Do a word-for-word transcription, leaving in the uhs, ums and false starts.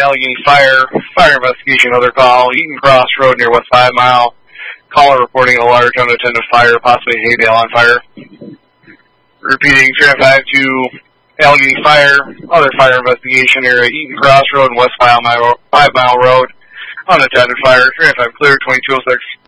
Allegheny Fire. Fire investigation, another call. Eaton Cross Road near West Five Mile. Caller reporting a large unattended fire, possibly Haydale on fire. Repeating, three nine five to Allegheny Fire. Other fire investigation area, Eaton Cross Road and West Five Mile, Five Mile Road. Unattended fire, three nine five clear, twenty-two oh six.